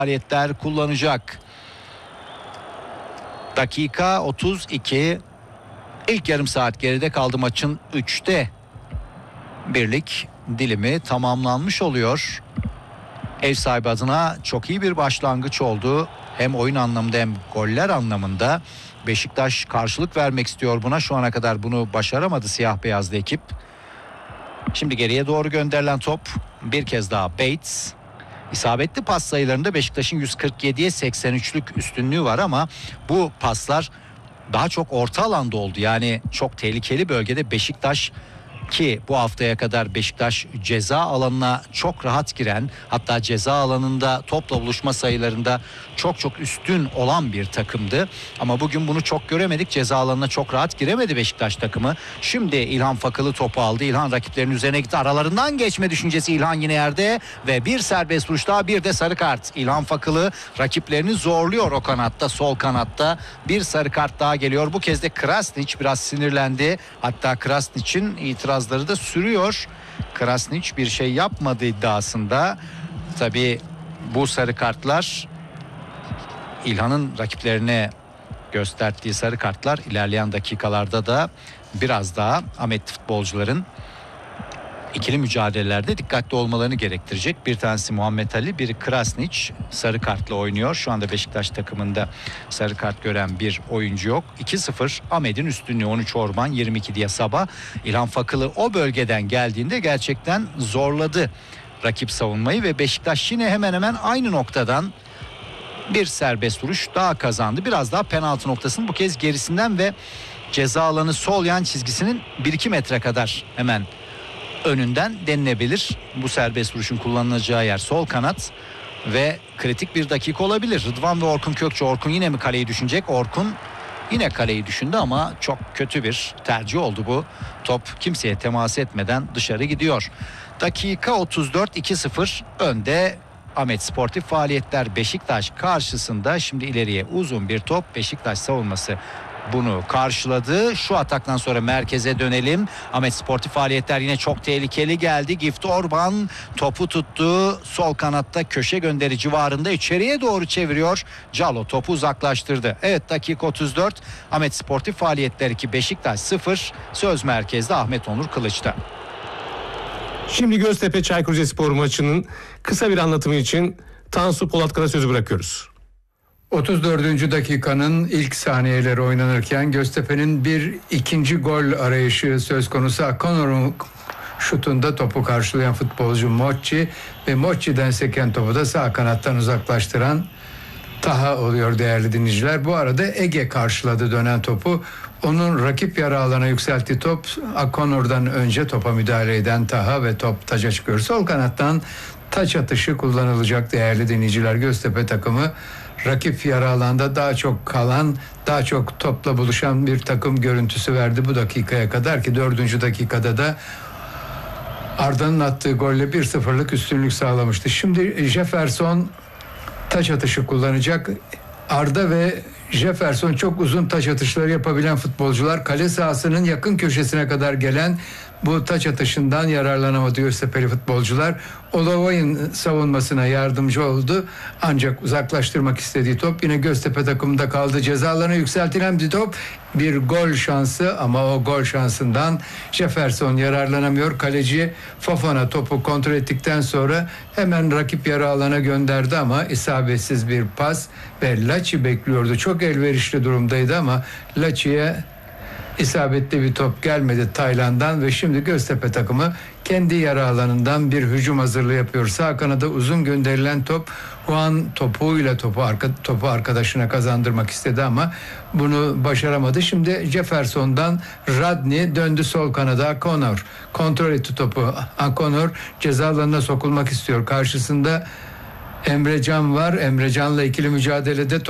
faaliyetler kullanacak. Dakika 32. İlk yarım saat geride kaldı maçın 3'te birlik dilimi tamamlanmış oluyor. Ev sahibi adına çok iyi bir başlangıç oldu. Hem oyun anlamında hem goller anlamında. Beşiktaş karşılık vermek istiyor buna. Şu ana kadar bunu başaramadı siyah beyazlı ekip. Şimdi geriye doğru gönderilen top bir kez daha Bates. İsabetli pas sayılarında Beşiktaş'ın 147'ye 83'lük üstünlüğü var ama bu paslar daha çok orta alanda oldu. Yani çok tehlikeli bölgede Beşiktaş, ki bu haftaya kadar Beşiktaş ceza alanına çok rahat giren, hatta ceza alanında topla buluşma sayılarında çok üstün olan bir takımdı. Ama bugün bunu çok göremedik. Ceza alanına çok rahat giremedi Beşiktaş takımı. Şimdi İlhan Fakılı topu aldı. İlhan rakiplerinin üzerine gitti. Aralarından geçme düşüncesi İlhan yine yerde ve bir serbest vuruş daha, bir de sarı kart. İlhan Fakılı rakiplerini zorluyor o kanatta, sol kanatta. Bir sarı kart daha geliyor. Bu kez de Krasnić biraz sinirlendi. Hatta Krasnić'in itirazları da sürüyor. Krasnić bir şey yapmadı iddiasında. Tabii bu sarı kartlar, İlhan'ın rakiplerine gösterdiği sarı kartlar ilerleyen dakikalarda da biraz daha Ahmetli futbolcuların ikili mücadelelerde dikkatli olmalarını gerektirecek. Bir tanesi Muhammed Ali, biri Krasnić sarı kartla oynuyor. Şu anda Beşiktaş takımında sarı kart gören bir oyuncu yok. 2-0 Ahmet'in üstünlüğü. 13 Orman, 22 diye Sabah. İlhan Fakılı o bölgeden geldiğinde gerçekten zorladı rakip savunmayı ve Beşiktaş yine hemen hemen aynı noktadan bir serbest vuruş daha kazandı. Biraz daha penaltı noktasının bu kez gerisinden ve ceza alanı sol yan çizgisinin 1-2 metre kadar hemen önünden denilebilir. Bu serbest vuruşun kullanılacağı yer sol kanat ve kritik bir dakika olabilir. Rıdvan ve Orkun Kökçü. Orkun yine mi kaleyi düşünecek? Orkun yine kaleyi düşündü ama çok kötü bir tercih oldu bu. Top kimseye temas etmeden dışarı gidiyor. Dakika 34, 2-0 önde Ahmet Sportif Faaliyetler Beşiktaş karşısında. Şimdi ileriye uzun bir top, Beşiktaş savunması bunu karşıladı. Şu ataktan sonra merkeze dönelim. Ahmet Sportif Faaliyetler yine çok tehlikeli geldi. Gift Orban topu tuttu. Sol kanatta köşe gönderi civarında içeriye doğru çeviriyor. Calo topu uzaklaştırdı. Evet, dakika 34. Ahmet Sportif Faaliyetler 2, Beşiktaş 0. Söz merkezde Ahmet Onur Kılıç'ta. Şimdi Göztepe Çaykur Rizespor maçının kısa bir anlatımı için Tansu Polatkan'a sözü bırakıyoruz. 34. dakikanın ilk saniyeleri oynanırken Göztepe'nin bir ikinci gol arayışı söz konusu. Akonor'un şutunda topu karşılayan futbolcu Mochi ve Mochi'den seken topu da sağ kanattan uzaklaştıran Taha oluyor değerli dinleyiciler. Bu arada Ege karşıladı dönen topu. Onun rakip yarı alana yükselttiği top, Akonor'dan önce topa müdahale eden Taha ve top taca çıkıyor. Sol kanattan taç atışı kullanılacak değerli dinleyiciler. Göztepe takımı rakip yarı alanda daha çok kalan, daha çok topla buluşan bir takım görüntüsü verdi bu dakikaya kadar ki 4. dakikada da Arda'nın attığı golle 1-0'lık üstünlük sağlamıştı. Şimdi Jefferson taç atışı kullanacak. Arda ve Jefferson çok uzun taç atışları yapabilen futbolcular. Kale sahasının yakın köşesine kadar gelen bu taç atışından yararlanamadı Göztepe'li futbolcular. Olavay'ın savunmasına yardımcı oldu. Ancak uzaklaştırmak istediği top yine Göztepe takımında kaldı. Cezalarına yükseltilen bir top, bir gol şansı ama o gol şansından Jefferson yararlanamıyor. Kaleci Fofana topu kontrol ettikten sonra hemen rakip yarı alana gönderdi ama isabetsiz bir pas ve Laçi bekliyordu. Çok elverişli durumdaydı ama Laçi'ye isabetli bir top gelmedi Tayland'dan ve şimdi Göztepe takımı kendi yarı alanından bir hücum hazırlığı yapıyor. Sağ kanada uzun gönderilen top, Juan topuyla topu arkadaşına kazandırmak istedi ama bunu başaramadı. Şimdi Jefferson'dan Radni döndü sol kanada. Akonor kontrol etti topu. Akonor ceza alanına sokulmak istiyor. Karşısında Emre Can var. Emre Can'la ikili mücadelede